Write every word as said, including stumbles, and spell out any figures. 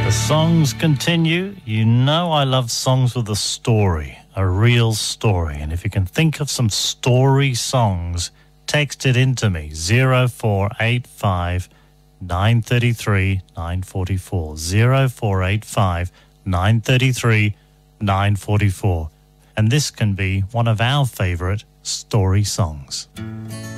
The songs continue. You know I love songs with a story, a real story. And if you can think of some story songs, text it into me, zero four eight five, nine three three, nine four four, zero four eight five, nine three three, nine four four. And this can be one of our favourite story songs.